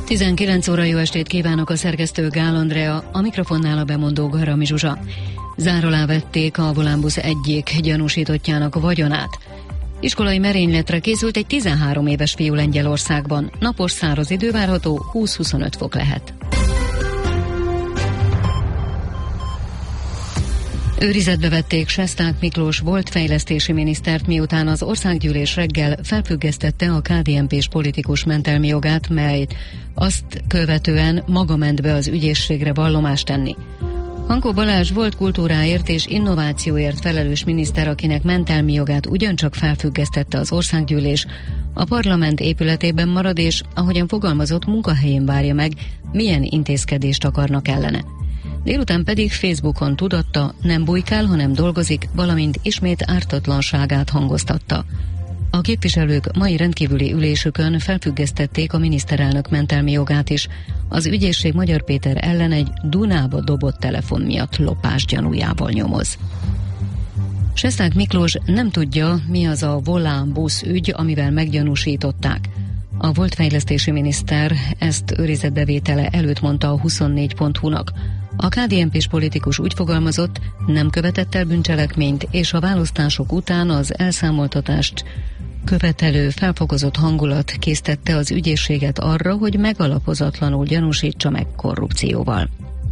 19 óra, jó estét kívánok, a szerkesztő Gál Andrea, a mikrofonnál a bemondó Garami Zsuzsa. Zár alá vették a Volánbusz egyik gyanúsítottjának vagyonát. Iskolai merényletre készült egy 13 éves fiú Lengyelországban. Napos száraz idő várható, 20-25 fok lehet. Őrizetbe vették Sesták Miklós volt fejlesztési minisztert, miután az országgyűlés reggel felfüggesztette a KDNP-s politikus mentelmi jogát, melyet azt követően maga ment be az ügyészségre vallomást tenni. Hankó Balázs volt kultúráért és innovációért felelős miniszter, akinek mentelmi jogát ugyancsak felfüggesztette az országgyűlés, a parlament épületében marad, és ahogyan fogalmazott, munkahelyén várja meg, milyen intézkedést akarnak ellene. Délután pedig Facebookon tudatta, nem bujkál, hanem dolgozik, valamint ismét ártatlanságát hangoztatta. A képviselők mai rendkívüli ülésükön felfüggesztették a miniszterelnök mentelmi jogát is. Az ügyészség Magyar Péter ellen egy Dunába dobott telefon miatt lopás gyanújával nyomoz. Sesták Miklós nem tudja, mi az a Volánbusz ügy, amivel meggyanúsították. A volt fejlesztési miniszter ezt őrizetbevétele előtt mondta a 24.hu-nak. A KDNP-s politikus úgy fogalmazott, nem követett el bűncselekményt, és a választások után az elszámoltatást követelő felfokozott hangulat késztette az ügyészséget arra, hogy megalapozatlanul gyanúsítsa meg korrupcióval.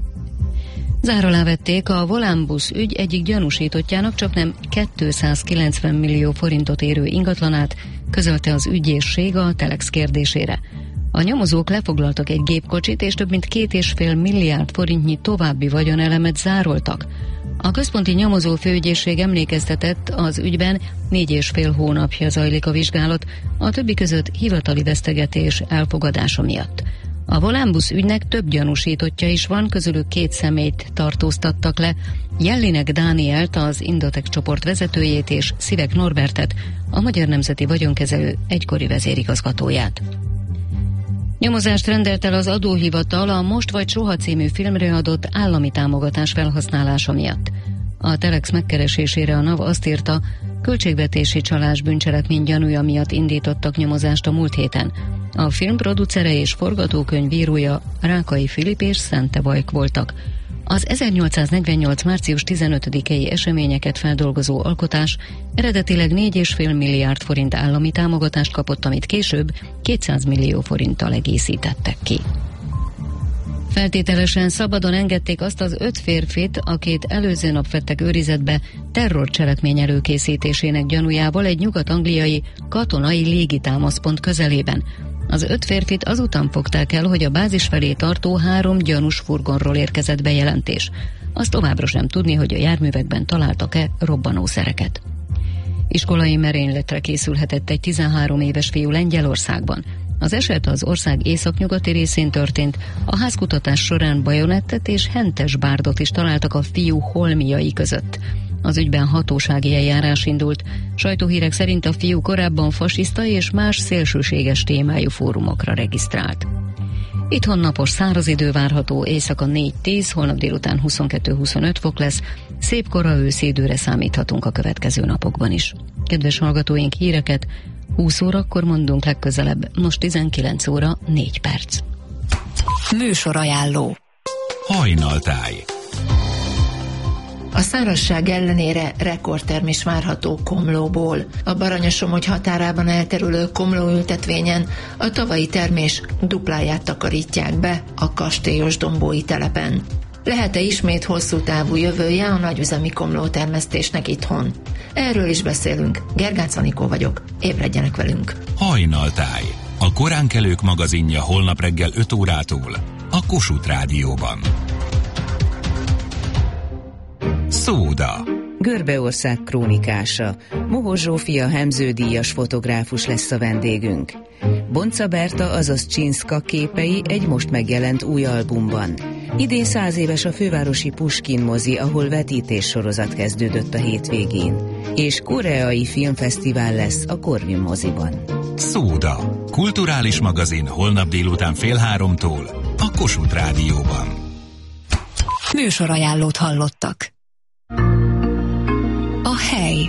Zár alá vették a Volánbusz ügy egyik gyanúsítottjának csaknem 290 millió forintot érő ingatlanát, közölte az ügyészség a Telex kérdésére. A nyomozók lefoglaltak egy gépkocsit, és több mint 2,5 milliárd forintnyi további vagyonelemet zároltak. A központi nyomozó főügyészség emlékeztetett, az ügyben 4,5 hónapja zajlik a vizsgálat, a többi között hivatali vesztegetés elfogadása miatt. A Volánbusz ügynek több gyanúsítottja is van, közülük 2 személyt tartóztattak le, Jellinek Dánielt, az Indotex csoport vezetőjét, és Szivek Norbertet, a Magyar Nemzeti Vagyonkezelő egykori vezérigazgatóját. Nyomozást rendelt el az adóhivatal a Most vagy soha című filmre adott állami támogatás felhasználása miatt. A Telex megkeresésére a NAV azt írta, költségvetési csalás bűncselekmény gyanúja miatt indítottak nyomozást a múlt héten. A film producere és forgatókönyvírója Rákai Filip és Szente Vajk voltak. Az 1848. március 15-i eseményeket feldolgozó alkotás eredetileg 4,5 milliárd forint állami támogatást kapott, amit később 200 millió forinttal egészítettek ki. Feltételesen szabadon engedték azt az 5 férfit, akit előző nap vettek őrizetbe terrorcselekmény előkészítésének gyanújával egy nyugat-angliai katonai légitámaszpont közelében. Az 5 férfit azután fogták el, hogy a bázis felé tartó 3 gyanús furgonról érkezett bejelentés. Az továbbra sem tudni, hogy a járművekben találtak-e robbanószereket. Iskolai merényletre készülhetett egy 13 éves fiú Lengyelországban. Az eset az ország északnyugati részén történt, a házkutatás során bajonettet és hentes bárdot is találtak a fiú holmiai között. Az ügyben hatósági eljárás indult. Sajtóhírek szerint a fiú korábban fasiszta és más szélsőséges témájú fórumokra regisztrált. Itthon napos száraz idő várható, éjszaka 4-10, holnap délután 22-25 fok lesz, szép kora őszi időre számíthatunk a következő napokban is. Kedves hallgatóink, híreket 20 órakor mondunk legközelebb, most 19 óra 4 perc. Műsorajánló. Hajnaltáj. A szárazság ellenére rekordtermés várható Komlóból. A Baranya-Somogy határában elterülő komlóültetvényen a tavalyi termés dupláját takarítják be a kastélyos dombói telepen. Lehet-e ismét hosszú távú jövője a nagyüzemi komlótermesztésnek itthon? Erről is beszélünk. Gergánc Anikó vagyok. Ébredjenek velünk! Hajnaltáj. A koránkelők magazinja holnap reggel 5 órától a Kossuth Rádióban. Szóda. Görbeország krónikása. Mohos Zsófia Hemző-díjas fotográfus lesz a vendégünk. Bonca Berta, azaz Csinszka képei egy most megjelent új albumban. Idén 100 éves a fővárosi Puskin mozi, ahol vetítés-sorozat kezdődött a hétvégén. És koreai filmfesztivál lesz a Corvin moziban. Szóda. Kulturális magazin holnap délután 2:30 a Kossuth Rádióban. Műsorajánlót hallottak. A hely.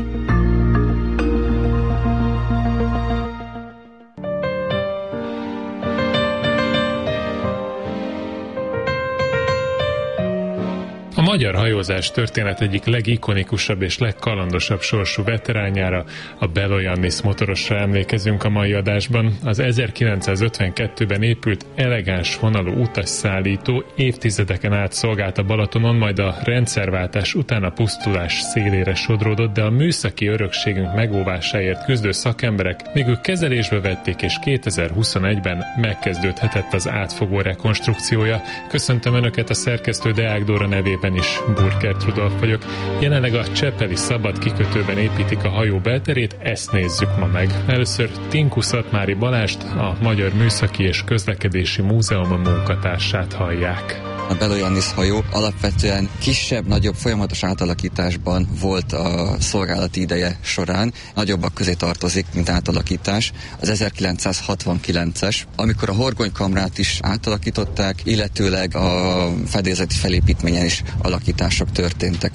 magyar hajózás történet egyik legikonikusabb és legkalandosabb sorsú veteránjára, a Belojannis motorosra emlékezünk a mai adásban. Az 1952-ben épült elegáns vonalú utasszállító évtizedeken át szolgált a Balatonon, majd a rendszerváltás után a pusztulás szélére sodródott, de a műszaki örökségünk megóvásáért küzdő szakemberek végül kezelésbe vették, és 2021-ben megkezdődhetett az átfogó rekonstrukciója. Köszöntöm Önöket, a szerkesztő Deák Dóra nevében is, Burkert Rudolf vagyok. Jelenleg a Csepeli szabad kikötőben építik a hajó belterét, ezt nézzük ma meg. Először Tinku Szatmári Balást, a Magyar Műszaki és Közlekedési Múzeum munkatársát hallják. A Belojannis hajó alapvetően kisebb-nagyobb folyamatos átalakításban volt a szolgálati ideje során. Nagyobbak közé tartozik, mint átalakítás. Az 1969-es, amikor a horgonykamrát is átalakították, illetőleg a fedélzeti felépítményen is alakítások történtek.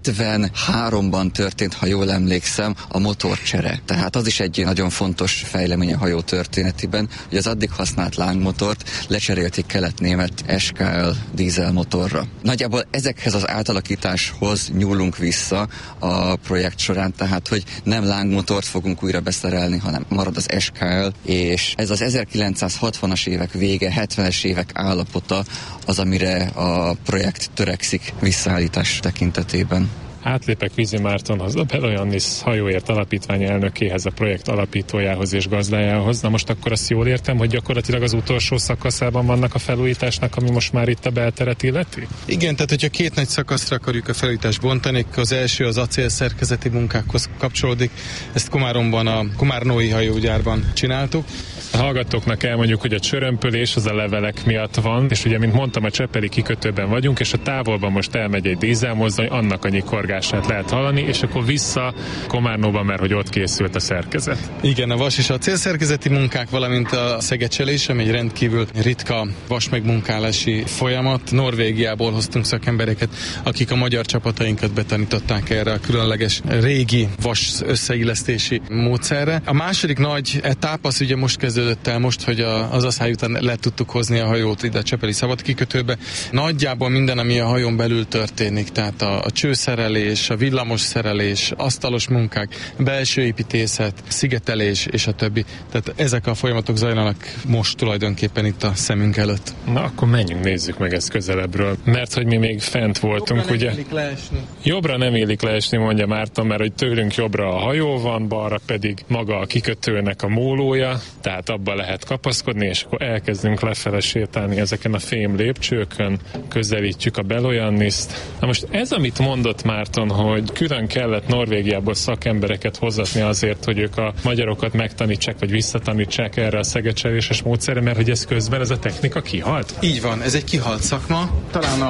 73-ban történt, ha jól emlékszem, a motorcsere. Tehát az is egy nagyon fontos fejlemény a hajó történetében, hogy az addig használt lángmotort lecserélték kelet-német SKL dízelmotorra. Nagyjából ezekhez az átalakításhoz nyúlunk vissza a projekt során, tehát hogy nem lángmotort fogunk újra beszerelni, hanem marad az SKL, és ez az 1960-as évek vége, 70-es évek állapota az, amire a projekt törekszik visszaállítás tekintetében. Átlépek Vizi Mártonhoz, a Belojannis hajóért alapítvány elnökéhez, a projekt alapítójához és gazdájához. Na most akkor azt jól értem, hogy gyakorlatilag az utolsó szakaszában vannak a felújításnak, ami most már itt a belteret illeti? Igen, tehát hogyha két nagy szakaszra akarjuk a felújítást bontani, az első az acélszerkezeti munkákhoz kapcsolódik. Ezt Komáromban, a Komárnói hajógyárban csináltuk. A hallgatóknak elmondjuk, hogy a csörömpölés az a levelek miatt van, és ugye, mint mondtam, a Csepeli kikötőben vagyunk, és a távolban most elmegy egy dízelmozdony, annak a nyikorgását lehet hallani, és akkor vissza Komárnóban, mert hogy ott készült a szerkezet. Igen, a vas és a célszerkezeti munkák, valamint a szegecselés, ami egy rendkívül ritka vas megmunkálási folyamat. Norvégiából hoztunk szakembereket, akik a magyar csapatainkat betanították erre a különleges régi vas összeillesztési módszerre. A második nagy etap az ugye most kezdődött el, hogy az asszály után le tudtuk hozni a hajót ide a Csepeli szabad kikötőbe. Nagyjából minden, ami a hajón belül történik, tehát a csőszerelés, a villamos szerelés, asztalos munkák, belső építészet, szigetelés és a többi. Tehát ezek a folyamatok zajlanak most tulajdonképpen itt a szemünk előtt. Na akkor menjünk, nézzük meg ezt közelebbről. Mert hogy mi még fent voltunk, jobbra ugye? Nem illik leesni. Jobbra nem illik leesni, mondja Márton, mert hogy tőlünk jobbra a hajó van, balra pedig maga a kikötőnek a mólója, tehát abba lehet kapaszkodni, és akkor elkezdünk lefele sétálni ezeken a fém lépcsőkön, közelítjük a Belojannist. Na most ez, amit mondott Márton, hogy külön kellett Norvégiából szakembereket hozatni azért, hogy ők a magyarokat megtanítsák, vagy visszatanítsák erre a szegecseléses módszerre, mert hogy ez közben ez a technika kihalt? Így van, ez egy kihalt szakma. Talán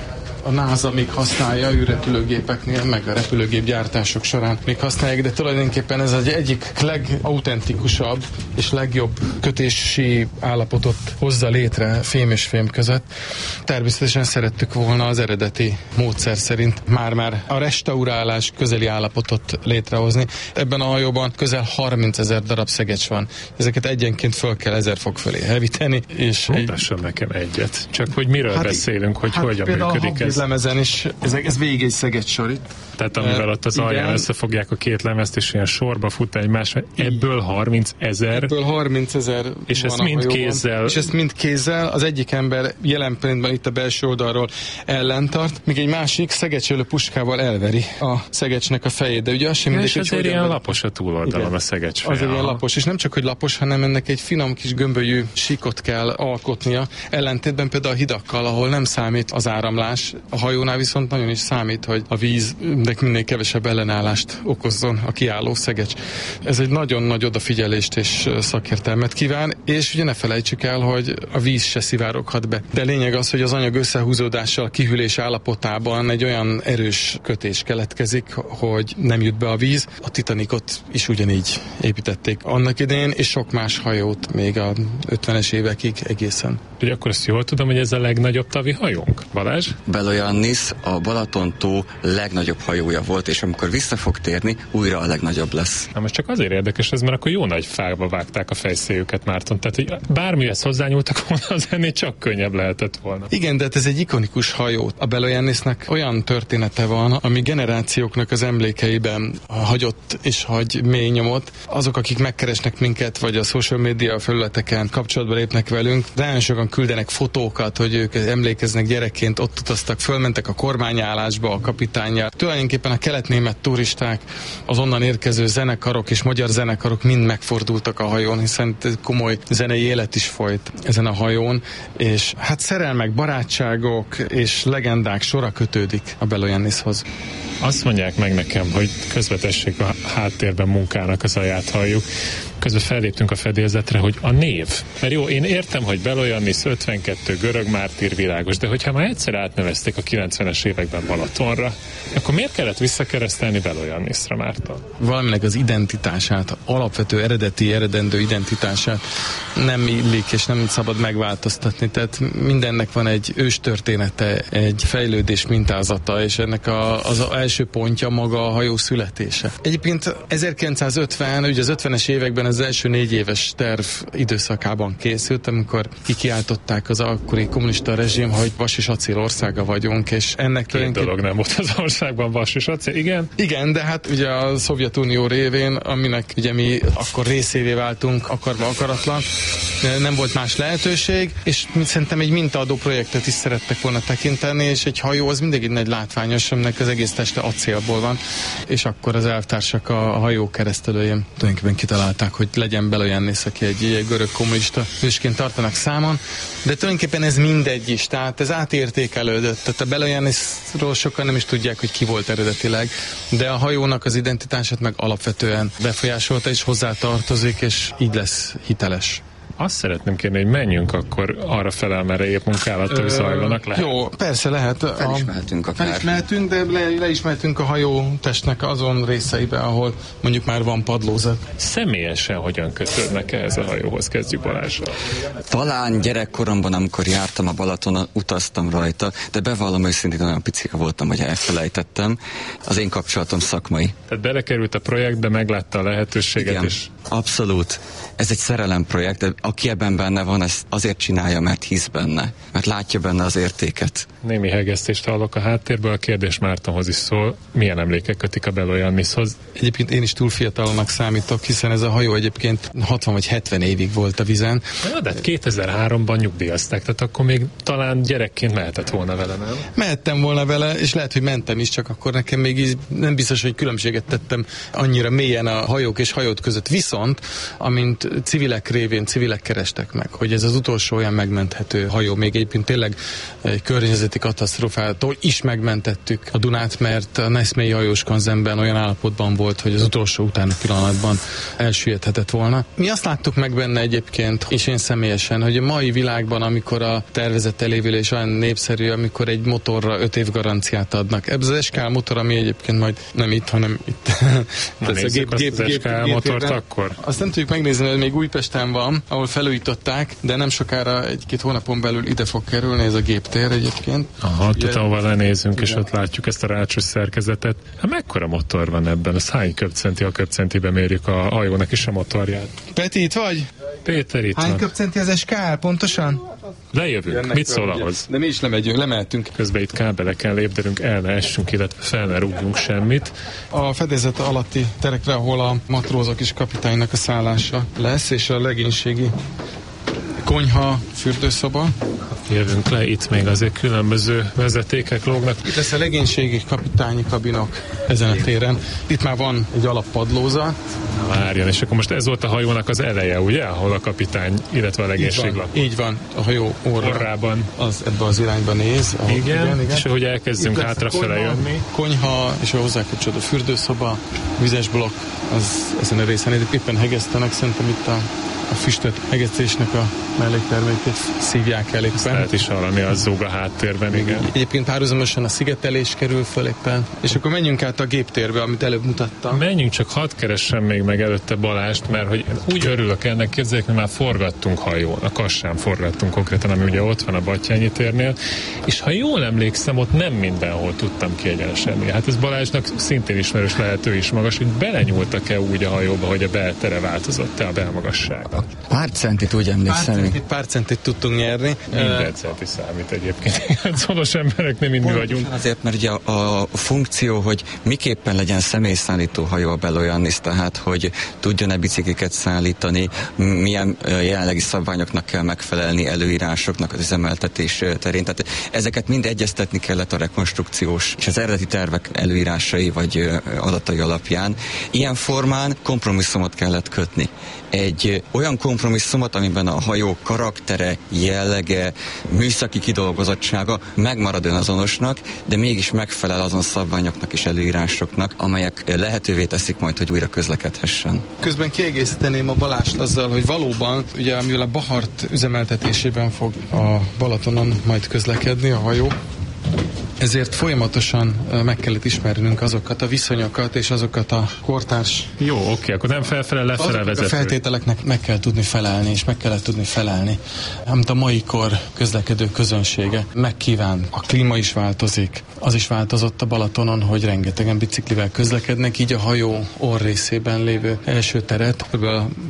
a NASA még használja űrrepülőgépeknél, meg a repülőgépgyártások során még használják, de tulajdonképpen ez az egyik legautentikusabb és legjobb kötési állapotot hozza létre fém és fém között. Természetesen szerettük volna az eredeti módszer szerint már a restaurálás közeli állapotot létrehozni. Ebben a hajóban közel 30 000 darab szegecs van. Ezeket egyenként föl kell 1000 fok fölé hevíteni. Mutasson nekem egyet. Csak hogy miről beszélünk, hogy hogyan működik ez. Lemezen is, ez végig egy szegecssor itt. Tehát amivel ott az alján összefogják a két lemezt, és ilyen sorba fut egymás, ebből 30 000. Ebből 30 000 és ezt mind kézzel. És ezt mind kézzel. Az egyik ember jelen pillanatban itt a belső oldalról ellentart, míg egy másik szegecselő puskával elveri a szegecsnek a fejét. De ugye az sem mindegy, hogy ilyen lapos a túloldalon a szegecs feje. Az egy ilyen lapos, és nem csak hogy lapos, hanem ennek egy finom kis gömbölyű síkot kell alkotnia, ellentétben például a hidakkal, ahol nem számít az áramlás. A hajónál viszont nagyon is számít, hogy a víznek minél kevesebb ellenállást okozzon a kiálló szegecs. Ez egy nagyon nagy odafigyelést és szakértelmet kíván, és ugye ne felejtsük el, hogy a víz se szivároghat be. De lényeg az, hogy az anyag összehúzódással, kihűlés állapotában egy olyan erős kötés keletkezik, hogy nem jut be a víz. A Titanicot is ugyanígy építették annak idején, és sok más hajót még a 50-es évekig egészen. Ugye akkor azt jól tudom, hogy ez a legnagyobb tavi hajónk, Balázs? Belojannis a Balaton-tó legnagyobb hajója volt, és amikor vissza fog térni, újra a legnagyobb lesz. Na most csak azért érdekes ez, mert akkor jó nagy fákba vágták a fejszéjüket, Márton. Tehát, hogy bármihez hozzányúltak volna, az ennél csak könnyebb lehetett volna. Igen, de hát ez egy ikonikus hajó. A Belojannisnak olyan története van, ami generációknak az emlékeiben hagyott és hagy mély nyomot. Azok, akik megkeresnek minket, vagy a social media felületeken kapcsolatba lépnek velünk, de nagyon sokan küldenek fotókat, hogy ők emlékeznek gyerekként, ott utaztak, fölmentek a kormányállásba a kapitánnyal. Tulajdonképpen a kelet-német turisták, az onnan érkező zenekarok és magyar zenekarok mind megfordultak a hajón, hiszen komoly zenei élet is folyt ezen a hajón, és hát szerelmek, barátságok és legendák sora kötődik a Belojannishoz. Azt mondják meg nekem, hogy közvetessék a háttérben munkának az aját halljuk. Közben felléptünk a fedélzetre, hogy a név. Mert jó, én értem, hogy Belojannis 52 görög mártír, világos, de hogyha már egyszer átnevezték a 90-es években Balatonra, akkor miért kellett visszakeresztelni Belojannisra, Márton? Valaminek az identitását, alapvető eredendő identitását nem illik és nem szabad megváltoztatni. Tehát mindennek van egy őstörténete, egy fejlődés mintázata, és ennek az első pontja maga a hajó születése. Egyébként 1950, ugye az 50-es években az első 4 éves terv időszakában készült, amikor kikiáltották az akkori kommunista rezsim, hogy vas és acél országa vagyunk, és ennek két dolog nem volt az országban, vas és acél, igen? Igen, de hát ugye a Szovjetunió révén, aminek ugye mi akkor részévé váltunk, akarva akaratlan, nem volt más lehetőség, és szerintem egy mintaadó projektet is szerettek volna tekinteni, és egy hajó az mindig egy nagy látványos, aminek az egész teste acélból van, és akkor az elvtársak a hajó keresztelőjén tulajdonképpen kitalálták, hogy legyen Belojannis, aki egy görög kommunista hősként tartanak számon, de tulajdonképpen ez mindegy is, tehát ez átértékelődött, tehát a Belojannisról sokan nem is tudják, hogy ki volt eredetileg, de a hajónak az identitását meg alapvetően befolyásolta és hozzátartozik, és így lesz hiteles. Azt szeretném kérni, hogy menjünk akkor arra fel, merre épp munkálatok zajlanak. Lehet? Jó, persze lehet. Felismerhetünk akár. Felismerhetünk, de leismerhetünk a hajó testnek azon részeibe, ahol mondjuk már van padlózat. Személyesen hogyan kötődnek ehhez a hajóhoz? Kezdjük Balázsral. Talán gyerekkoromban, amikor jártam a Balatonon, utaztam rajta, de bevallom őszintén, olyan picika voltam, hogy elfelejtettem. Az én kapcsolatom szakmai. Tehát belekerült a projektbe, meglátta a lehetőséget. Igen, és... abszolút. Ez egy szerelemprojekt, de aki ebben benne van, ezt azért csinálja, mert hisz benne, mert látja benne az értéket. Némi hegesztést hallok a háttérből, a kérdés Mártonhoz is szól. Milyen emlékek kötik a Belojannishoz? Egyébként én is túl fiatalnak számítok, hiszen ez a hajó egyébként 60 vagy 70 évig volt a vizen. Ja, de 2003-ban nyugdíjazták, tehát akkor még talán gyerekként mehetett volna vele, nem? Mehettem volna vele, és lehet, hogy mentem is, csak akkor nekem még így nem biztos, hogy különbséget tettem annyira mélyen a hajók és hajót között. Viszont, amint civilek révén civilek kerestek meg, hogy ez az utolsó olyan megmenthető hajó, még egyébként tényleg egy környezeti katasztrófától is megmentettük a Dunát, mert a Neszmélyi hajós kanzenben olyan állapotban volt, hogy az utolsó utáni pillanatban elsüllyedhetett volna. Mi azt láttuk meg benne egyébként, és én személyesen, hogy a mai világban, amikor a tervezett elévülés olyan népszerű, amikor egy motorra 5 év garanciát adnak. Ez az SKL motor, ami egyébként majd nem itt, hanem itt. Nézzük azt az SKL motort akkor? Azt nem tudjuk megnézni, hogy még Újpesten van, ahol felújították, de nem sokára 1-2 hónapon belül ide fog kerülni ez a géptér egyébként. Aha, tudom, ahol lenézünk, és ott látjuk ezt a rácsos szerkezetet. Hát mekkora motor van ebben? Az hány köbcenti, a köbcentibe mérjük a hajónak is a motorját? Peti, itt vagy? Péter itt Hány van. köbcenti az SKL, pontosan? Lejövünk. Mit szól ahhoz? De mi is lemehetünk. Közben itt kábeleken lépdelünk, el ne essünk, illetve fel ne rúgjunk semmit. A fedélzet alatti terekre, ahol a matrózok és kapitánynak a szállása lesz, és a legénységi konyha, fürdőszoba. Jövünk le, itt még azért különböző vezetékek lógnak. Itt lesz a legénységi kapitányi kabinok ezen a téren. Itt már van egy alappadlózat. Várjon, és akkor most ez volt a hajónak az eleje, ugye? Ahol a kapitány, illetve a legénység lap. Így van, a hajó orrában. Az ebbe az irányba néz. Igen, és ahogy elkezdünk hátrafele jönni. Konyha, és a hozzá kapcsolódó fürdőszoba, vizes blokk, az ezen a részen. Éppen hegesztenek, szerintem itt a füstöt hegesztésnek a melléktermékét szívják el éppen. lehet is hallani, az zúg a háttérben, igen. Egyébként párhuzamosan a szigetelés kerül föl éppen. És akkor menjünk át a géptérbe, amit előbb mutattam. Menjünk, csak hadd keressem még meg előtte Balást, mert hogy úgy örülök ennek, képzeljük, hogy már forgattunk hajón, a Kassán forgattunk konkrétan, ami ugye ott van a Batthyányi térnél, és ha jól emlékszem, ott nem mindenhol tudtam kiegyenesedni. Hát ez Balázsnak szintén ismerős lehet, ő is magas, hogy belenyúltak-e úgy a hajóba, hogy a beltere változott-e, a belmagassága? Pár centit úgy emlékszem. Pár centit tudtunk nyerni. Minden centi számít egyébként. Szoros emberek nem mind vagyunk. Azért, mert ugye a funkció, hogy miképpen legyen személyszállító hajó a Belojannis, tehát hogy tudjon-e bicikliket szállítani, milyen jelenlegi szabványoknak kell megfelelni, előírásoknak az üzemeltetés terén. Tehát ezeket mind egyeztetni kellett a rekonstrukciós és az eredeti tervek előírásai vagy adatai alapján. Ilyen formán kompromisszumot kellett kötni. Egy olyan kompromisszumot, amiben a hajó karaktere, jellege, műszaki kidolgozottsága megmarad önazonosnak, de mégis megfelel azon szabványoknak és előírásoknak, amelyek lehetővé teszik majd, hogy újra közlekedhessen. Közben kiegészíteném a Balást azzal, hogy valóban, ugye mivel a Bahart üzemeltetésében fog a Balatonon majd közlekedni a hajó, ezért folyamatosan meg kellett ismernünk azokat a viszonyokat és azokat a kortárs... Jó, oké, akkor nem felfele, lefele vezető. A feltételeknek meg kell tudni felelni, és meg kellett tudni felelni, amit a mai kor közlekedő közönsége megkíván. A klíma is változik, az is változott a Balatonon, hogy rengetegen biciklivel közlekednek, így a hajó orrrészében lévő első teret, kb.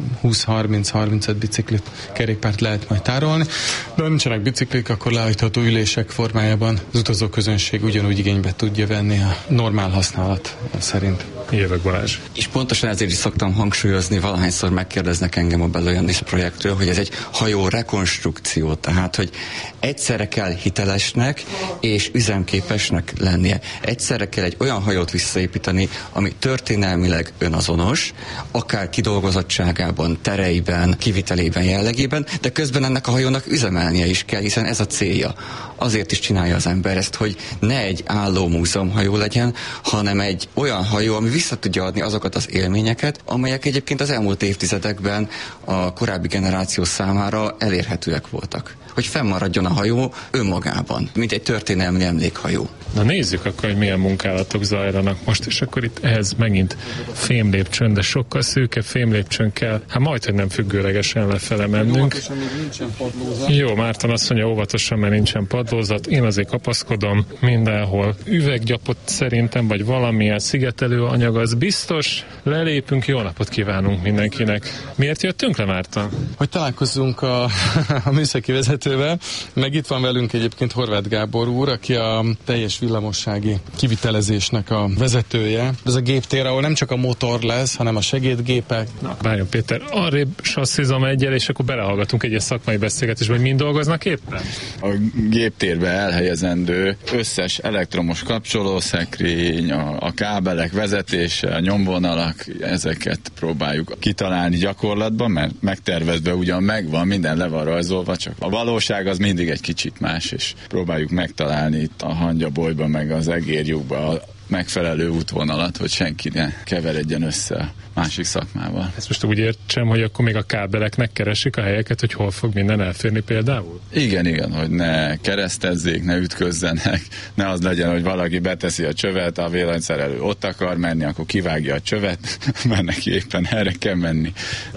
20-30-35 biciklit, kerékpárt lehet majd tárolni, de ha nincsenek biciklik, akkor leállítható ülések formájában az utazó közönség ugyanúgy igénybe tudja venni a normál használat szerint. Jövök, Balázs. És pontosan ezért is szoktam hangsúlyozni, valahányszor megkérdeznek engem a Belojannis projektről, hogy ez egy hajó rekonstrukció, tehát hogy egyszerre kell hitelesnek és üzemképesnek lennie. Egyszerre kell egy olyan hajót visszaépíteni, ami történelmileg önazonos, akár kidolgozottságában, tereiben, kivitelében, jellegében, de közben ennek a hajónak üzemelnie is kell, hiszen ez a célja. Azért is csinálja az ember ezt, hogy ne egy álló múzeumhajó legyen, hanem egy olyan hajó, ami vissza tudja adni azokat az élményeket, amelyek egyébként az elmúlt évtizedekben a korábbi generáció számára elérhetőek voltak. Hogy fennmaradjon a hajó önmagában, mint egy történelmi emlékhajó. Na nézzük akkor, hogy milyen munkálatok zajlanak most, és akkor itt ehhez megint fémlépcsőn, de sokkal szűkebb fémlépcsőn kell, hát majdhogy nem függőlegesen lefele mennünk. Óvatosan, még nincsen padlózat. Jó, Márton azt mondja, óvatosan, mert nincsen padlózat. Én azért kapaszkodom mindenhol. Üveggyapot szerintem, vagy valamilyen szigetelő anyag, az biztos. Lelépünk, jó napot kívánunk mindenkinek. Miért jöttünk le, Márton? Hogy találkozzunk a műszaki vezetővel, meg itt van velünk egyébként Horváth Gábor úr, aki a teljes villamossági kivitelezésnek a vezetője. Ez a géptér, ahol nem csak a motor lesz, hanem a segédgépek. Na, várjon Péter, arrébb sasszizom egyel, és akkor belehallgatunk egy szakmai beszélgetésbe, hogy mind dolgoznak éppen? A géptérbe elhelyezendő összes elektromos kapcsolószekrény, a kábelek vezetése, a nyomvonalak, ezeket próbáljuk kitalálni gyakorlatban, mert megtervezve ugyan megvan, minden le van rajzolva, csak a valóság az mindig egy kicsit más, és próbáljuk megtalálni itt a hangyabolyban, meg az egérjukban a megfelelő útvonalat, hogy senki ne keveredjen össze a másik szakmával. Ezt most úgy értsem, hogy akkor még a kábeleknek keresik a helyeket, hogy hol fog minden elférni például? Igen, hogy ne keresztezzék, ne ütközzenek, ne az legyen, hogy valaki beteszi a csövet, a villanyszerelő ott akar menni, akkor kivágja a csövet, mert neki éppen erre kell menni.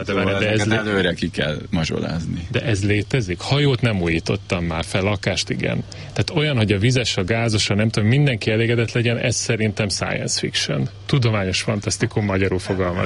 De ez előre ki kell mazsolázni. De ez létezik? Hajót nem újítottam már fel, lakást igen. Tehát olyan, hogy a vizes, a gázos, a nem tudom, mindenki elégedett legyen, ez szerintem science fiction. Tudományos fantasztikum, magyarul fogalmaz.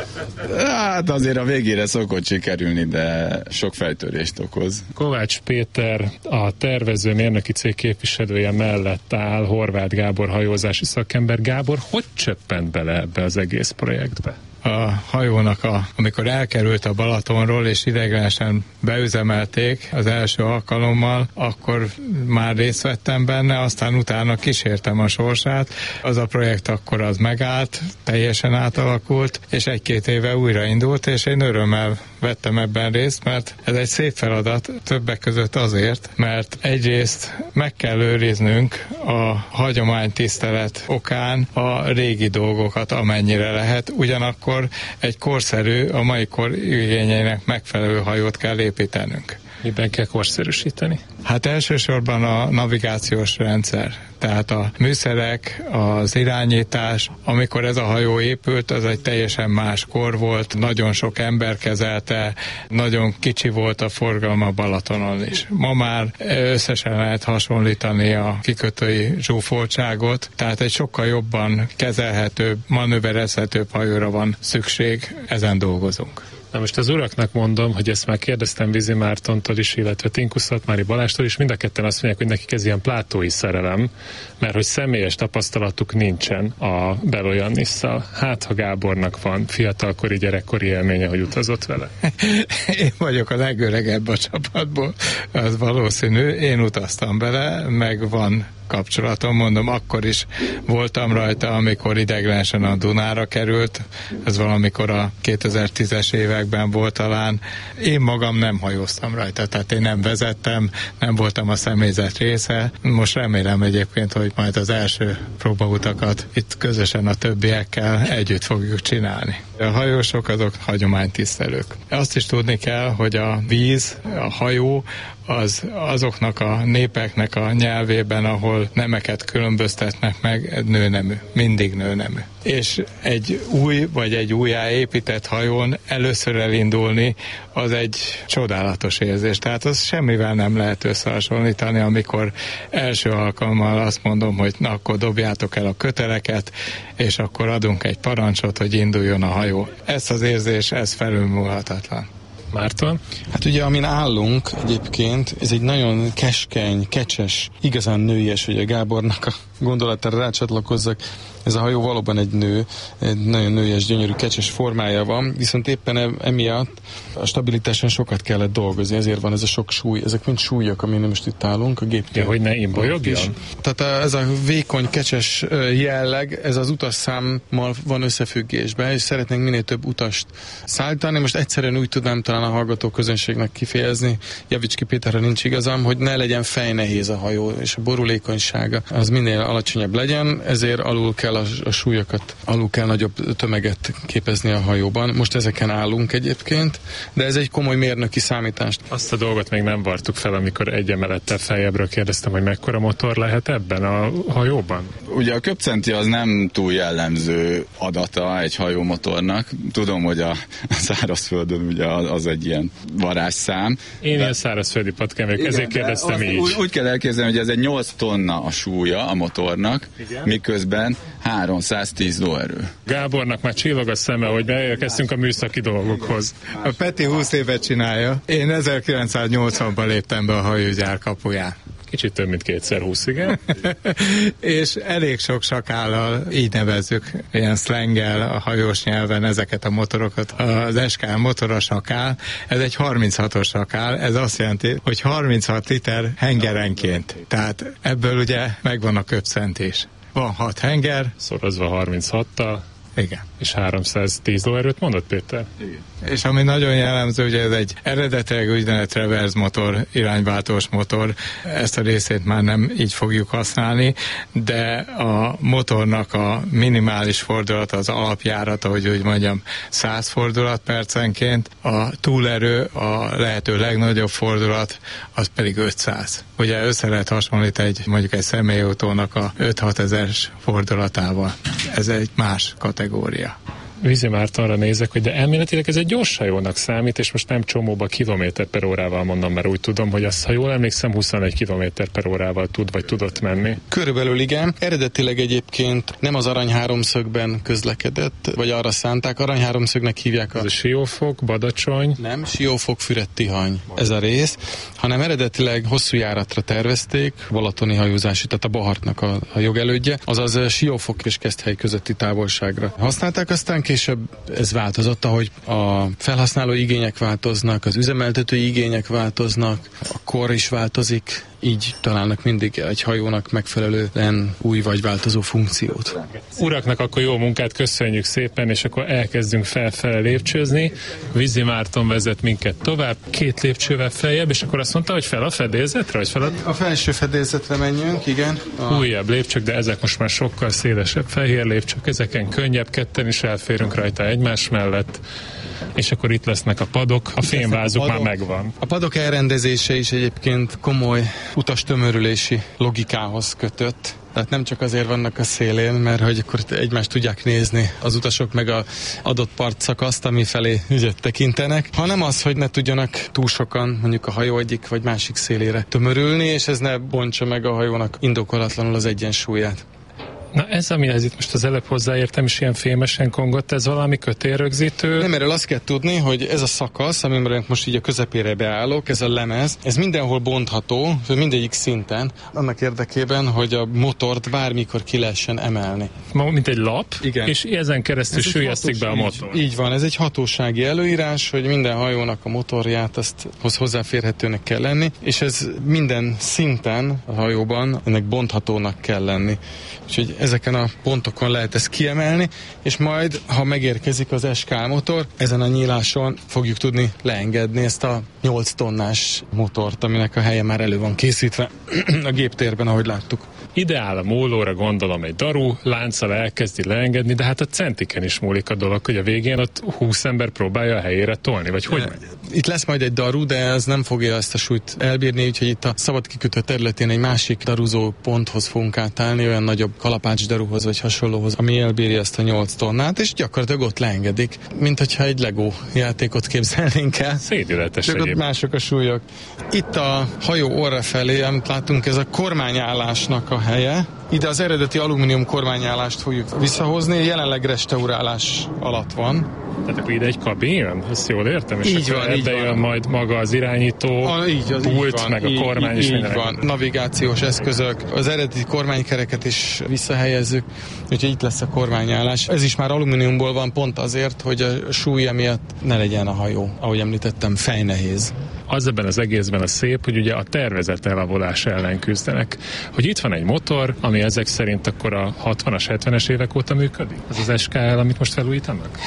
Hát azért a végére szokott sikerülni, de sok fejtörést okoz. Kovács Péter, a tervező mérnöki cég képviselője mellett áll Horváth Gábor hajózási szakember. Gábor, hogy csöppent bele ebbe az egész projektbe? A hajónak, amikor elkerült a Balatonról és ideiglenesen beüzemelték az első alkalommal, akkor már részt vettem benne, aztán utána kísértem a sorsát. Az a projekt akkor az megállt, teljesen átalakult, és 1-2 éve újraindult, és én örömmel vettem ebben részt, mert ez egy szép feladat, többek között azért, mert egyrészt meg kell őriznünk a hagyománytisztelet okán a régi dolgokat, amennyire lehet, ugyanakkor egy korszerű, a mai kor igényeinek megfelelő hajót kell építenünk. Miben kell korszerűsíteni? Hát elsősorban a navigációs rendszer. Tehát a műszerek, az irányítás, amikor ez a hajó épült, az egy teljesen más kor volt, nagyon sok ember kezelte, nagyon kicsi volt a forgalma Balatonon is. Ma már összesen lehet hasonlítani a kikötői zsúfoltságot, tehát egy sokkal jobban kezelhetőbb, manőverezhetőbb hajóra van szükség, ezen dolgozunk. Na most az uraknak mondom, hogy ezt már kérdeztem Vizi Mártontól is, illetve Tinku Szatmári Balástól is, mind a ketten azt mondják, hogy nekik ez ilyen plátói szerelem, mert hogy személyes tapasztalatuk nincsen a Beloyannissal. Hát, ha Gábornak van fiatalkori, gyerekkori élménye, hogy utazott vele. Én vagyok a legöregebb a csapatból, az valószínű. Én utaztam vele, meg van kapcsolatom, mondom, akkor is voltam rajta, amikor ideiglenesen a Dunára került, ez valamikor a 2010-es években volt talán. Én magam nem hajóztam rajta, tehát én nem vezettem, nem voltam a személyzet része. Most remélem egyébként, hogy majd az első próbautakat itt közösen a többiekkel együtt fogjuk csinálni. A hajósok azok hagyománytisztelők. Azt is tudni kell, hogy a víz, a hajó, azoknak a népeknek a nyelvében, ahol nemeket különböztetnek meg, nőnemű, mindig nőnemű. És egy új vagy egy újjáépített hajón először elindulni, az egy csodálatos érzés. Tehát az semmivel nem lehet összehasonlítani, amikor első alkalommal azt mondom, hogy na, akkor dobjátok el a köteleket, és akkor adunk egy parancsot, hogy induljon a hajó. Ez az érzés, ez felülmúlhatatlan. Márton? Hát ugye, amin állunk egyébként, ez egy nagyon keskeny, kecses, igazán nőies, hogy a Gábornak a gondolatára rácsatlakozzak. Ez a hajó valóban egy nő, egy nagyon nőies, gyönyörű, kecses formája van, viszont éppen emiatt a stabilitáson sokat kellett dolgozni, ezért van ez a sok súly, ezek mind súlyok, amin most itt állunk, a géptől. Ja, hogy ne imbolyogjon? Tehát ez a vékony, kecses jelleg, ez az utasszámmal van összefüggésben, és szeretnénk minél több utast szállítani. Most egyszerűen úgy tudnám talán a hallgató közönségnek kifejezni, Javicski Péterre nincs igazam, hogy ne legyen fejnehéz a hajó, és a borulékonysága az minél alacsonyabb legyen, ezért alul kell a súlyokat, alul kell nagyobb tömeget képezni a hajóban. Most ezeken állunk egyébként, de ez egy komoly mérnöki számítás. Azt a dolgot még nem vartuk fel, amikor egy emelettel feljebbről kérdeztem, hogy mekkora motor lehet ebben a hajóban? Ugye a köbcenti az nem túl jellemző adata egy hajómotornak. Tudom, hogy a szárazföldön ugye az egy ilyen varázsszám. Én ilyen szárazföldi patkány vagyok, ezért kérdeztem így. Úgy kell elképzelni, hogy ez egy 8 tonna a súlya a motornak, igen? Miközben 310 lóerő. Gábornak már csillog a szeme, hogy beérkeztünk a műszaki dolgokhoz. A Peti 20 évet csinálja. Én 1980-ban léptem be a hajógyár kapuján. Kicsit több, mint 2x20, igen. És elég sok sakállal, így nevezzük, ilyen szlenggel a hajós nyelven ezeket a motorokat. Az SK motoros sakál, ez egy 36-os sakál, ez azt jelenti, hogy 36 liter hengerenként. Tehát ebből ugye megvan a köbcent is. Van 6 henger. Szorozva 36-tal. Igen. És 310 lóerőt mondott, Péter? Igen. És ami nagyon jellemző, hogy ez egy eredetileg úgynevezett reverse motor, irányváltós motor, ezt a részét már nem így fogjuk használni, de a motornak a minimális fordulat, az alapjárata, hogy úgy mondjam, 100 fordulat percenként, a túlerő, a lehető legnagyobb fordulat, az pedig 500. Ugye össze lehet hasonlítani mondjuk egy személyautónak a 5-6 ezeres fordulatával. Ez egy más kategória. Vizi Mártonra nézek, hogy de elméletileg ez egy gyors hajónak számít, és most nem csomóba kilométer per órával mondom, mert úgy tudom, hogy azt, ha jól emlékszem, 21 kilométer per órával tud, vagy tudott menni. Körülbelül igen. Eredetileg egyébként nem az aranyháromszögben közlekedett, vagy arra szánták, aranyháromszögnek hívják. Ez a Siófok, Badacsony? Nem, Siófok, Füred, Tihany ez a rész, hanem eredetileg hosszú járatra tervezték, balatoni hajózási, tehát a Bahartnak a jogelődje, azaz Siófok és Keszthely közötti távolságra használták, aztán később ez változott, ahogy a felhasználó igények változnak, az üzemeltetői igények változnak, a kor is változik, így találnak mindig egy hajónak megfelelően új vagy változó funkciót. Uraknak akkor jó munkát, köszönjük szépen, és akkor elkezdünk felfele lépcsőzni. Vizi Márton vezet minket tovább, 2 lépcsővel feljebb, és akkor azt mondta, hogy fel a fedélzetre? Vagy fel a felső fedélzetre menjünk, igen. Újabb lépcsők, de ezek most már sokkal szélesebb fehér lépcsők, ezeken könnyebb, ketten is elférünk rajta egymás mellett. És akkor itt lesznek a padok, a fémvázuk már megvan. A padok elrendezése is egyébként komoly utastömörülési logikához kötött. Tehát nem csak azért vannak a szélén, mert hogy akkor egymást tudják nézni az utasok meg az adott partszakaszt, ami felé ügyet tekintenek, hanem az, hogy ne tudjanak túl sokan mondjuk a hajó egyik vagy másik szélére tömörülni, és ez ne bontsa meg a hajónak indokolatlanul az egyensúlyát. Na ez, amihez itt most az előbb hozzáértem, is ilyen fémesen kongott, ez valami kötélrögzítő? Nem, erről azt kell tudni, hogy ez a szakasz, amiben most így a közepére beállok, ez a lemez, ez mindenhol bontható, mindegyik szinten, annak érdekében, hogy a motort bármikor ki lehessen emelni. Mint egy lap, igen. És ezen keresztül süllyesztik be a motor. Így van, ez egy hatósági előírás, hogy minden hajónak a motorját azt hozzáférhetőnek kell lenni, és ez minden szinten a hajóban ennek bonthatónak kell lenni. Úgyhogy ezeken a pontokon lehet ezt kiemelni, és majd, ha megérkezik az SK motor, ezen a nyíláson fogjuk tudni leengedni ezt a 8 tonnás motort, aminek a helye már elő van készítve a géptérben, ahogy láttuk. Ideál a mólóra, gondolom, egy daru, lánccal elkezdi leengedni, de hát a centiken is múlik a dolog, hogy a végén ott 20 ember próbálja a helyére tolni, vagy hogy? Itt lesz majd egy daru, de ez nem fogja ezt a súlyt elbírni, úgyhogy itt a szabad kikötő területén egy másik daruzó ponthoz fogunk átállni, olyan nagyobb kalapács daruhoz vagy hasonlóhoz, ami elbírja ezt a 8 tonnát, és gyakorlatilag ott leengedik, mint hogyha egy Lego játékot képzelnénk el. Szédületes egyébként. Mások a súlyok. Itt a hajó orra felé, amit látunk, ez a kormányállásnak a helye. Ide az eredeti alumínium kormányállást fogjuk visszahozni, jelenleg restaurálás alatt van. Tehát akkor ide egy kabin jön? Ezt jól értem? És így akkor van, ebbe jön majd maga az irányító, pult, meg a kormány is minden. Így van, navigációs eszközök, az eredeti kormánykereket is visszahelyezzük, úgyhogy itt lesz a kormányállás. Ez is már alumíniumból van pont azért, hogy a súlya miatt ne legyen a hajó, ahogy említettem, fejnehéz. Az ebben az egészben a szép, hogy ugye a tervezett elavulás ellen küzdenek. Hogy itt van egy motor, ami ezek szerint akkor a 60-as, 70-es évek óta működik? Ez az SKL, amit most felújítanak?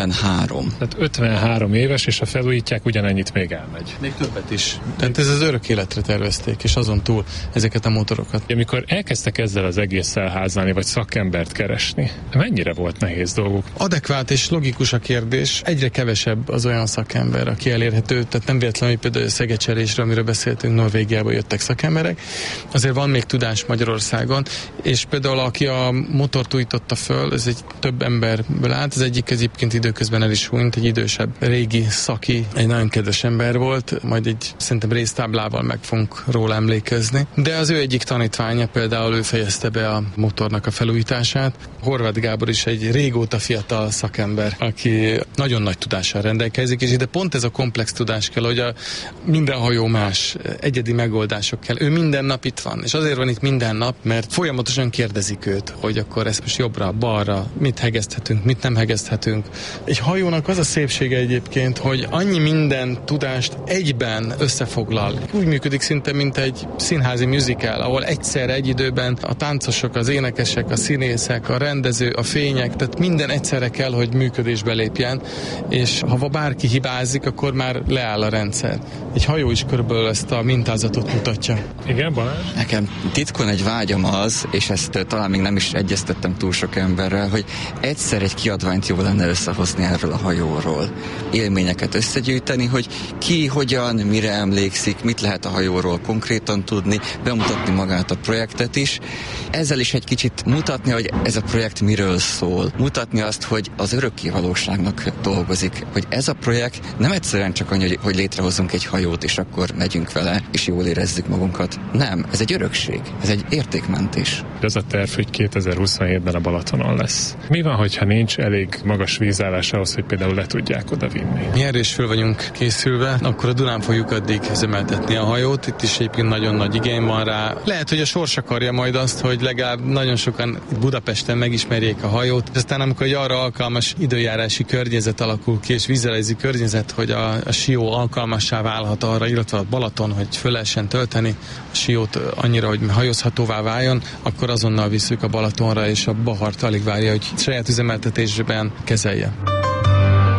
73. Tehát 53 éves, és ha felújítják, ugyanennyit még elmegy. Még többet is. Tehát ez az örök életre tervezték, és azon túl ezeket a motorokat. Amikor elkezdtek ezzel az egésszel házálni, vagy szakembert keresni, mennyire volt nehéz dolguk? Adekvát és logikus a kérdés. Egyre kevesebb az olyan szakember, aki elérhető, tehát nem véletlenül, például a szegecserésre, amiről beszéltünk, Norvégiából jöttek szakemberek. Azért van még tudás Magyarországon, és például aki a motort újította föl, ez egy több emberből állt, az egyik egyébként időközben el is hunyt, egy idősebb régi szaki, egy nagyon kedves ember volt, majd egy szerintem résztáblával meg fogunk róla emlékezni. De az ő egyik tanítványa például ő fejezte be a motornak a felújítását. Horváth Gábor is egy régóta fiatal szakember, aki nagyon nagy tudással rendelkezik, és ide pont ez a komplex tudás kell, hogy minden hajó más, egyedi megoldások kell. Ő minden nap itt van, és azért van itt minden nap, mert folyamatosan kérdezik őt, hogy akkor ezt most jobbra, balra, mit hegeszthetünk, mit nem hegeszthetünk. Egy hajónak az a szépsége egyébként, hogy annyi minden tudást egyben összefoglal. Úgy működik szinte, mint egy színházi musical, ahol egyszerre egy időben a táncosok, az énekesek, a színészek, a rendező, a fények, tehát minden egyszerre kell, hogy működésbe lépjen, és ha bárki hibázik, akkor már leáll a rendszer. Egy hajó is körülbelül ezt a mintázatot mutatja. Igen, Balázs? Nekem titkon egy vágyam az, és ezt talán még nem is egyeztettem túl sok emberrel, hogy egyszer egy kiadványt jó lenne összehozni erről a hajóról. Élményeket összegyűjteni, hogy ki, hogyan, mire emlékszik, mit lehet a hajóról konkrétan tudni, bemutatni magát a projektet is. Ezzel is egy kicsit mutatni, hogy ez a projekt miről szól. Mutatni azt, hogy az örökkévalóságnak dolgozik, hogy ez a projekt nem egyszerűen csak annyi, hogy létrehozunk egy hajót, és akkor megyünk vele, és jól érezzük magunkat. Nem, ez egy örökség, ez egy értékmentés. Az a terv, hogy 2027-ben a Balatonon lesz. Mi van, hogyha nincs elég magas vízállás ahhoz, hogy például le tudják oda vinni? Mi erre is föl vagyunk készülve, akkor a Dunán fogjuk addig üzemeltetni a hajót, itt is egyébként nagyon nagy igény van rá. Lehet, hogy a sors akarja majd azt, hogy legalább nagyon sokan Budapesten megismerjék a hajót, aztán amikor egy arra alkalmas időjárási környezet alakul ki, és vízzelező környezet, hogy a Sió alkalmassá válhat arra, illetve a Balaton, hogy föl lehessen tölteni a Siót annyira, hogy hajózhatóvá váljon, akkor azonnal visszük a Balatonra, és a Bahart alig várja, hogy saját üzemeltetésben kezelje.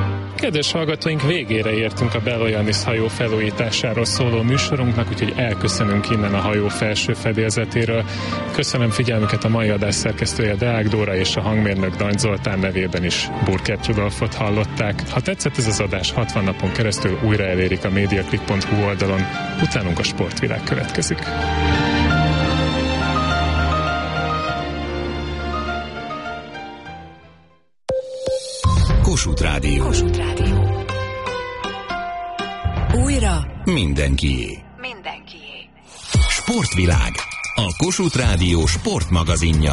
Kedves hallgatóink, végére értünk a Belojannis hajó felújításáról szóló műsorunknak, úgyhogy elköszönünk innen a hajó felső fedélzetéről. Köszönöm figyelmüket, a mai adás szerkesztője Deák Dóra és a hangmérnök Dancs Zoltán nevében is Burkert Rudolfot hallották. Ha tetszett ez az adás, 60 napon keresztül újra elérik a mediaclick.hu oldalon. Utánunk a sportvilág következik. Kossuth Rádió. Kossuth Rádió. Újra mindenkié. mindenkié. Sportvilág. A Kossuth Rádió sportmagazinja.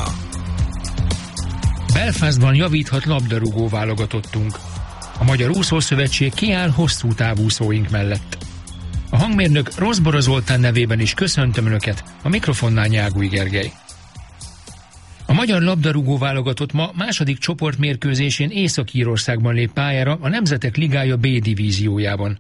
Belfastban javíthat labdarúgó válogatottunk. A Magyar Úszószövetség kiáll hosszú távúszóink mellett. A hangmérnök Rozbora Zoltán nevében is köszöntöm Önöket, a mikrofonnál Nyágúj Gergely. A magyar labdarúgó válogatott ma második csoportmérkőzésén Észak-Írországban lép pályára a Nemzetek Ligája B divíziójában.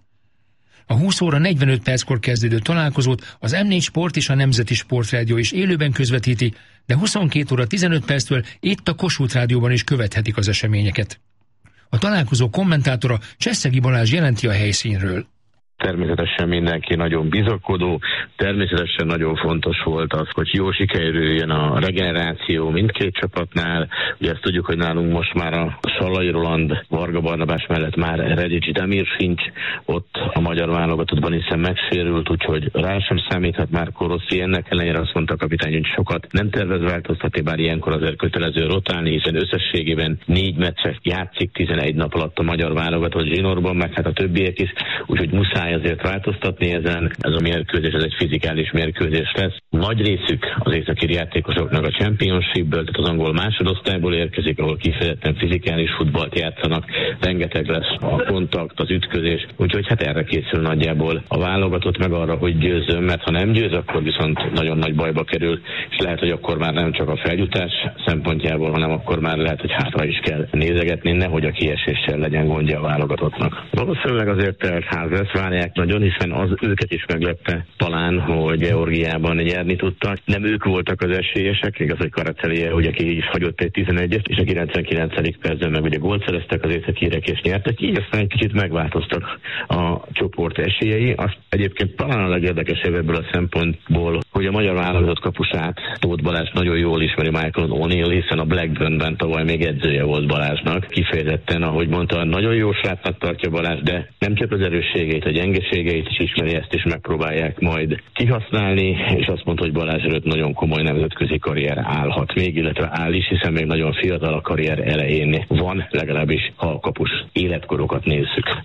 A 20 óra 45 perckor kezdődő találkozót az M4 Sport és a Nemzeti Sportrádió is élőben közvetíti, de 22 óra 15 perctől itt a Kossuth Rádióban is követhetik az eseményeket. A találkozó kommentátora Cseszegi Balázs jelenti a helyszínről. Természetesen mindenki nagyon bizakodó, természetesen nagyon fontos volt az, hogy jól sikerüljön a regeneráció mindkét csapatnál. Ugye ezt tudjuk, hogy nálunk most már a Sallai Roland, Varga Barnabás mellett már Redics Demir sincs ott a magyar válogatottban, hiszen megsérült, úgyhogy rá sem számíthat már Rossi. Ennek ellenére azt mondta a kapitány, hogy sokat nem tervez változtatni, bár ilyenkor azért kötelező rotálni, hiszen összességében 4 meccset játszik 11 nap alatt a magyar válogatott zsinórban, meg hát a többiek is, úgyhogy muszáj azért változtatni ezen. Ez a mérkőzés, ez egy fizikális mérkőzés lesz. Nagy részük az északír játékosoknak a Championshipből, tehát az angol másodosztályból érkezik, ahol kifejezetten fizikális futballt játszanak. Rengeteg lesz a kontakt, az ütközés, úgyhogy hát erre készül nagyjából a válogatott, meg arra, hogy győzzön, mert ha nem győz, akkor viszont nagyon nagy bajba kerül, és lehet, hogy akkor már nem csak a feljutás szempontjából, hanem akkor már lehet, hogy hátra is kell nézegetni, nehogy a kieséssel legyen gondja a válogatottnak. Valószínűleg azért teltház lesz, várják nagyon, hiszen az őket is meglepte talán, hogy Georgiában nyerni tudtak. Nem ők voltak az esélyesek, igaz, hogy Karacelije, ugye ki is hagyott egy 11-est, és a 99. percben meg ugye gólt szereztek az északírek és nyertek, így aztán egy kicsit megváltoztak a csoport esélyei. Azt egyébként talán a legérdekesebb ebből a szempontból, hogy a magyar válogatott kapusát, Tóth Balázs nagyon jól ismeri Michael O'Neill, hiszen a Blackburnben tavaly még edzője volt Balázsnak. Kifejezetten, ahogy mondta, nagyon jó srácnak tartja Balázs, de nem csak az erősségeit, a gyengeségeit is ismeri, ezt is megpróbálják majd kihasználni, és azt mondta, hogy Balázs előtt nagyon komoly nemzetközi karrier állhat még, illetve áll is, hiszen még nagyon fiatal a karrier elején van, legalábbis ha a kapus életkorokat nézzük.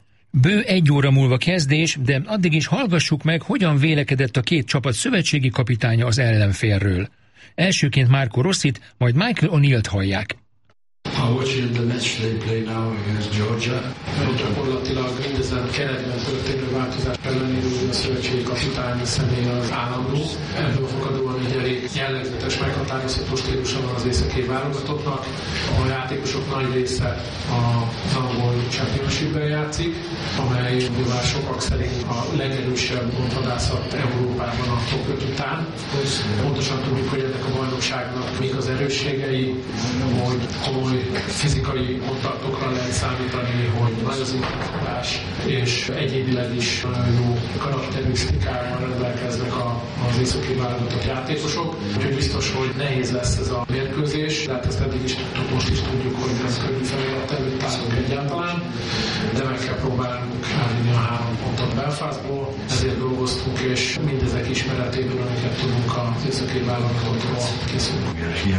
Bő 1 óra múlva kezdés, de addig is hallgassuk meg, hogyan vélekedett a két csapat szövetségi kapitánya az ellenfélről. Elsőként Marco Rossit, majd Michael O'Neillt hallják. Watching the match they play now against Georgia. Gyakorlatilag mindezen keretben történő változás ellenére a szövetségi kapitány személy az állandó. Ebből fakadóan egy elég jellegzetes, meghatározható stílusa van az északír válogatottnak. A játékosok nagy része az angol Championshipben játszik, amely már sokak szerint a legerősebb pontvadászat Európában a top 5 után. Pontosan tudjuk, hogy ennek a bajnokságnak mik az erősségei, hogy komoly fizikai kontaktokra lehet számítani, hogy nagy az intenzitás, és egyébileg is nagyon jó karakterisztikával rendelkeznek az északír válogatott játékosok. Úgyhogy biztos, hogy nehéz lesz ez a mérkőzés, de hát ezt eddig is tudtuk, most is tudjuk, hogy ez könnyű feladat előtt állunk egyáltalán, de meg kell próbálnunk elvinni a 3 pontot Belfastból, ezért dolgoztunk, és mindezek ismeretében, amiket tudunk az északír válogatottról készülünk.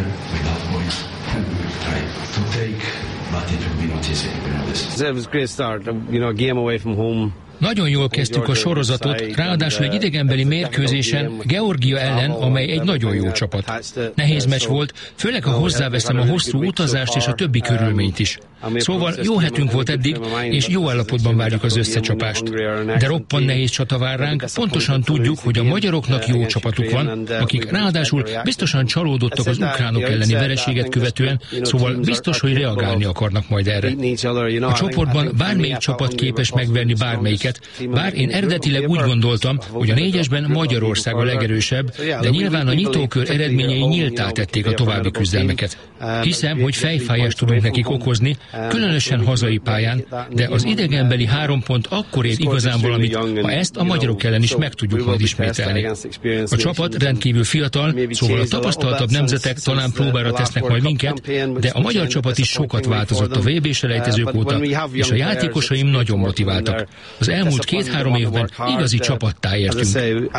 Nagyon jól kezdtük a sorozatot, ráadásul egy idegenbeli mérkőzésen Georgia ellen, amely egy nagyon jó csapat. Nehéz meccs volt, főleg ha hozzáveszem a hosszú utazást és a többi körülményt is. Szóval jó hetünk volt eddig, és jó állapotban várjuk az összecsapást. De roppant nehéz csata vár ránk, pontosan tudjuk, hogy a magyaroknak jó csapatuk van, akik ráadásul biztosan csalódottak az ukránok elleni vereséget követően, szóval biztos, hogy reagálni akarnak majd erre. A csoportban bármelyik csapat képes megverni bármelyiket, bár én eredetileg úgy gondoltam, hogy a 4-esben Magyarország a legerősebb, de nyilván a nyitókör eredményei nyíltá tették a további küzdelmeket. Hiszem, hogy fejfájást tudunk nekik okozni, különösen hazai pályán, de az idegenbeli 3 pont akkor ér igazán valamit, ha ezt a magyarok ellen is meg tudjuk majd ismételni. A csapat rendkívül fiatal, szóval a tapasztaltabb nemzetek talán próbára tesznek majd minket, de a magyar csapat is sokat változott a VB-selejtezők óta, és a játékosaim nagyon motiváltak. Az elmúlt 2-3 évben igazi csapattá értünk.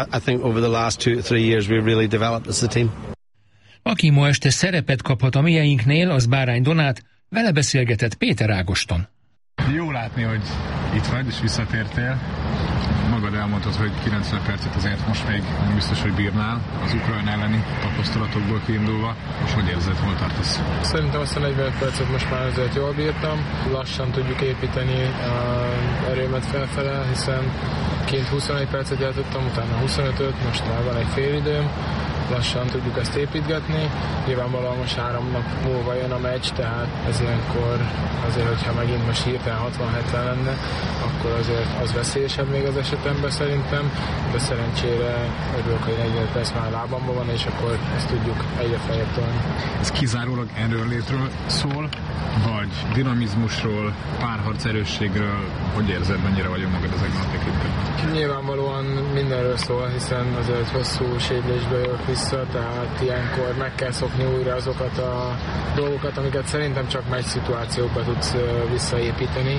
Aki ma este szerepet kaphat a mieinknél, az Bárány Donát, vele beszélgetett Péter Ágoston. Jó látni, hogy itt vagy és visszatértél. Magad elmondtad, hogy 90 percet azért most még nem biztos, hogy bírnál az Ukrajna elleni tapasztalatokból kiindulva. Most hogy érzed, hol tartasz? Szerintem azt a 45 percet most már azért jól bírtam. Lassan tudjuk építeni az erőmet felfele, hiszen kint 21 percet játszottam, utána 25-öt, most már van egy fél időm. Lassan tudjuk ezt építgetni. Nyilvánvalóan most 3 nap múlva jön a meccs, tehát ez ilyenkor azért, hogyha megint most hirtelen 60-70 lenne, akkor azért az veszélyesebb még az esetemben szerintem, de szerencsére örülök, hogy 40 perc már lábamban van, és akkor ezt tudjuk egyre feljebb tolni. Ez kizárólag erőnlétről szól, vagy dinamizmusról, párharc erősségről? Hogy érzed, mennyire vagy magad ezekben a tekintetben? Nyilvánvalóan mindenről szól, hiszen azért egy hosszú sérülésből jövök vissza, tehát ilyenkor meg kell szokni újra azokat a dolgokat, amiket szerintem csak meccs szituációkban tudsz visszaépíteni.